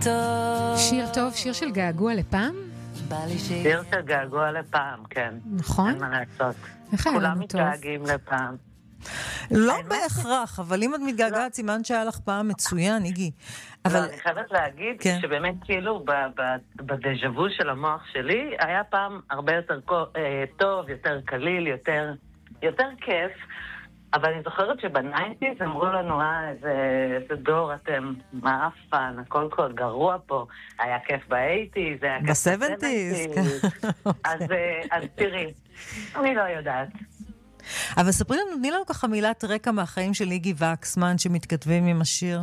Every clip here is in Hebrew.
שיר טוב, שיר של געגוע לפעם? שיר של געגוע לפעם, כן. נכון? אין מה לעשות. איך היה כולם לנו טוב? מתגעגעים לפעם. לא בהכרח, אבל אם את מתגעגעת, סימן שהיה לך פעם מצוין, איגי. אבל אני חייבת להגיד כן. שבאמת כאילו בדז'אבו של המוח שלי היה פעם הרבה יותר טוב, יותר קליל, יותר כיף. אבל אני זוכרת שבניינטיז אמרו לנו, איזה דור אתם, מה אפן, הכל כל גרוע פה, היה כיף באייטיז, היה כיף בסבנטיז. אז תראי, אני לא יודעת. אבל ספרי לנו, תני לנו ככה מילת רקע מהחיים של איגי וקסמן שמתכתבים עם השיר.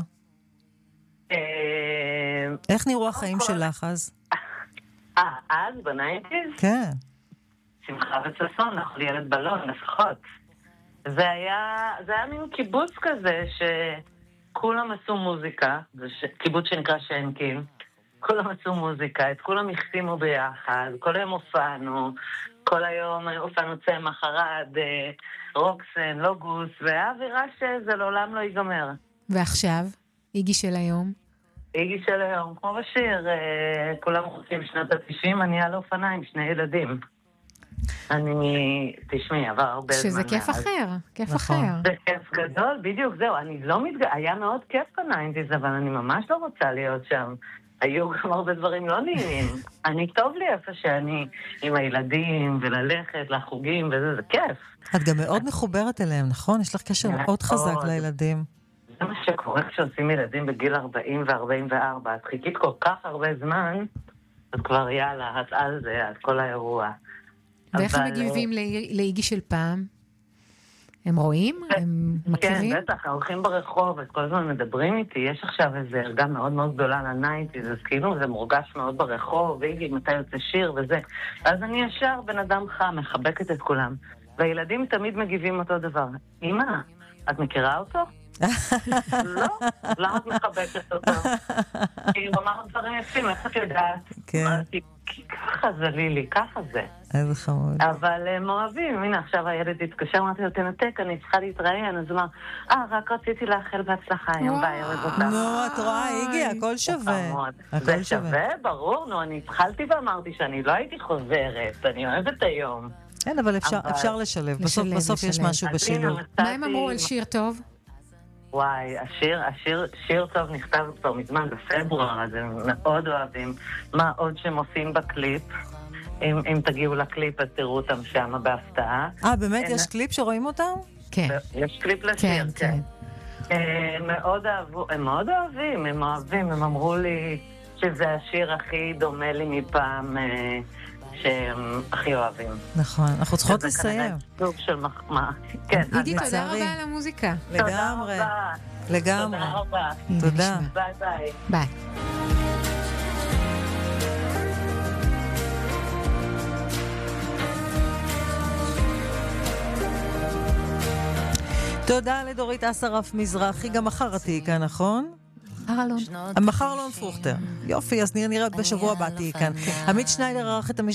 איך נראו החיים שלך אז? אז בניינטיז? כן. שמחה וצפון, אנחנו ילד בלון, לפחות. זה היה מין קיבוץ כזה שכולם עשו מוזיקה, זה קיבוץ שנקרא שנקין, כולם עשו מוזיקה, את כולם החתימו ביחד, כל היום הופענו, כל היום הופענו צמח, ארד, רוקסן, לוגוס, והאווירה שזה לעולם לא ייגמר. ועכשיו, איגי של היום? איגי של היום, כמו בשיר, כולם חוצים שנות ה-90, אני על אופניים, 2 ילדים. תשמעי, עבר הרבה זמן. שזה כיף אחר, כיף אחר. זה כיף גדול, בדיוק, זהו, אני לא היה מאוד כיף בניינטיז, אבל אני ממש לא רוצה להיות שם. היו גם הרבה דברים לא נעימים. אני טוב לי איפה שאני עם הילדים, וללכת לחוגים, וזה, זה כיף. את גם מאוד מחוברת אליהם, נכון? יש לך קשר מאוד חזק לילדים. זה מה שקורה כשעושים ילדים בגיל 40 ו-44. את חיכית כל כך הרבה זמן, אז כבר יאללה, את על זה, את כל האירוע. ואיך הם מגיבים לאיגי של פעם? הם רואים? הם מכירים? כן, בטח, הולכים ברחוב, אז כל הזמן מדברים איתי, יש עכשיו איזו ערגה מאוד מאוד גדולה לניינטיז, אז כאילו זה מורגש מאוד ברחוב, ואיגי מתי יוצא שיר וזה. אז אני ישר בן אדם חם, מחבקת את כולם. והילדים תמיד מגיבים אותו דבר. אמא, את מכירה אותו? לא, למה את מחבקת אותו? כי הוא אמר דברים יפים, איך את יודעת? אמרתי, כי ככה זה לילי, ככה זה. איזה חמוד. אבל הם אוהבים, הנה עכשיו הילד התקשר, אמרתי לו, תנתק, אני צריכה להתראיין, אז הוא אמר, רק רציתי לאחל בהצלחה, היום בערב אותך. נו, את רואה, איגי, הכל שווה. זה שווה, ברור, נו, אני התחלתי ואמרתי שאני לא הייתי חוזרת, אני אוהבת היום. כן, אבל אפשר לשלב, בסוף יש משהו בשילוב. מה הם אמרו על שיר טוב? וואי, שיר טוב נכתב כבר מזמן בפברואר, אז הם מאוד אוהבים. מה עוד שהם עושים בקליפ? אם תגיעו לקליפ, אז תראו אותם שם בהפתעה. באמת? יש קליפ שרואים אותם? כן. יש קליפ לשיר, כן. הם מאוד אוהבים, הם אמרו לי שזה השיר הכי דומה לי מפעם שהם הכי אוהבים. נכון, אנחנו צריכות לסיים. זה כנראה סוג של מחמאה. כן. איגי, תודה רבה על המוזיקה. לגמרי. תודה רבה. תודה. ביי ביי. ביי. תודה לדורית אסרף מזרחי, גם מחר תהי כאן, נכון? מחר אלון. מחר אלון פרוכטר. יופי, אז נראה בשבוע הבא תהי כאן. עמית שניידר ערך את